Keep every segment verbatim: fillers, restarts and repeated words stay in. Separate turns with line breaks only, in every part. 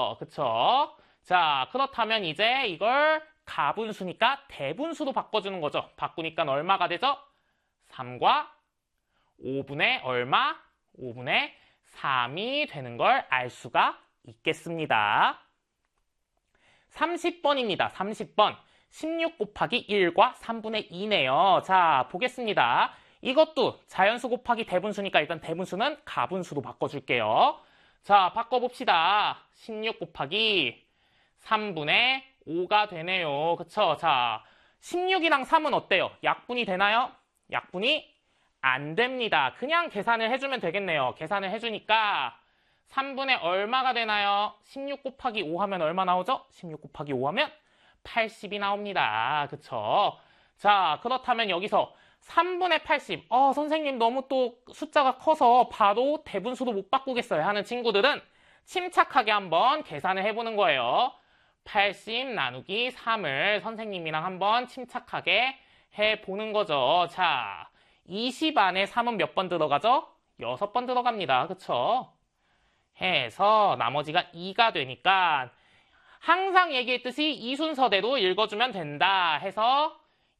되죠. 그쵸? 자, 그렇다면 이제 이걸 가분수니까 대분수로 바꿔주는 거죠. 바꾸니까 얼마가 되죠? 삼과 오분의 얼마? 오분의 삼이 되는 걸 알 수가 있겠습니다. 삼십 번입니다. 삼십 번. 십육 곱하기 일과 삼분의 이네요. 자, 보겠습니다. 이것도 자연수 곱하기 대분수니까 일단 대분수는 가분수로 바꿔줄게요. 자, 바꿔봅시다. 십육 곱하기 삼분의 오가 되네요. 그쵸? 자, 십육이랑 삼은 어때요? 약분이 되나요? 약분이 안 됩니다. 그냥 계산을 해주면 되겠네요. 계산을 해주니까 삼분의 얼마가 되나요? 십육 곱하기 오 하면 얼마 나오죠? 십육 곱하기 오 하면 팔십이 나옵니다. 그쵸? 자, 그렇다면 여기서 삼분의 팔십. 어, 선생님 너무 또 숫자가 커서 바로 대분수도 못 바꾸겠어요 하는 친구들은 침착하게 한번 계산을 해보는 거예요. 팔십 나누기 삼을 선생님이랑 한번 침착하게 해보는 거죠. 자, 이십 안에 삼은 몇 번 들어가죠? 여섯 번 들어갑니다. 그쵸? 해서 나머지가 이가 되니까 항상 얘기했듯이 이 순서대로 읽어주면 된다 해서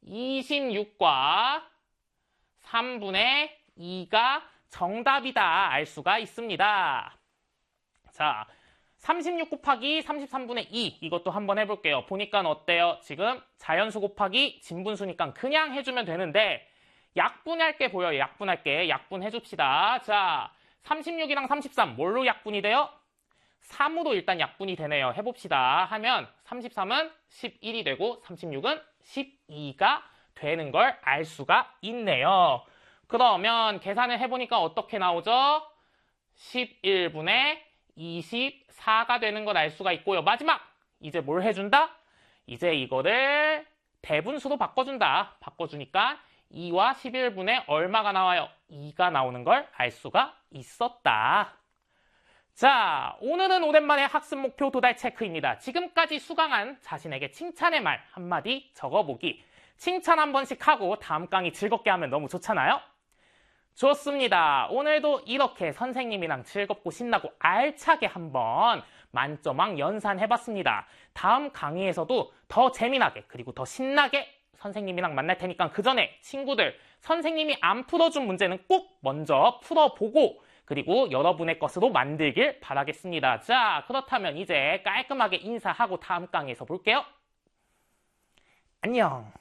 이십육과 삼분의 이가 정답이다 알 수가 있습니다. 자, 삼십육 곱하기 삼십삼분의 이 이것도 한번 해볼게요. 보니까 어때요? 지금 자연수 곱하기 진분수니까 그냥 해주면 되는데 약분할 게 보여요. 약분할 게. 약분해줍시다. 자, 삼십육이랑 삼십삼 뭘로 약분이 돼요? 삼으로 일단 약분이 되네요. 해봅시다. 하면 삼십삼은 십일이 되고 삼십육은 십이가 되는 걸 알 수가 있네요. 그러면 계산을 해보니까 어떻게 나오죠? 십일분의 이십사가 되는 걸 알 수가 있고요. 마지막! 이제 뭘 해준다? 이제 이거를 대분수로 바꿔준다. 바꿔주니까 이와 십일분의 얼마가 나와요? 이가 나오는 걸 알 수가 있었다. 자, 오늘은 오랜만에 학습 목표 도달 체크입니다. 지금까지 수강한 자신에게 칭찬의 말 한마디 적어보기. 칭찬 한 번씩 하고 다음 강의 즐겁게 하면 너무 좋잖아요? 좋습니다. 오늘도 이렇게 선생님이랑 즐겁고 신나고 알차게 한번 만점왕 연산해봤습니다. 다음 강의에서도 더 재미나게 그리고 더 신나게 선생님이랑 만날 테니까 그 전에 친구들 선생님이 안 풀어준 문제는 꼭 먼저 풀어보고 그리고 여러분의 것으로 만들길 바라겠습니다. 자, 그렇다면 이제 깔끔하게 인사하고 다음 강의에서 볼게요. 안녕.